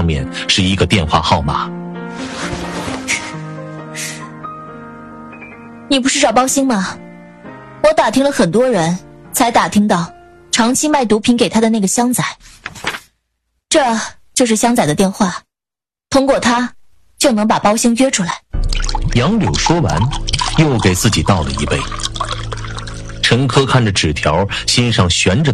上面是一个电话号码。 你不是找包兴吗？我打听了很多人，才打听到长期卖毒品给他的那个湘仔。这就是湘仔的电话，通过他就能把包兴约出来。 杨柳说完，又给自己倒了一杯。陈科看着纸条，心上悬着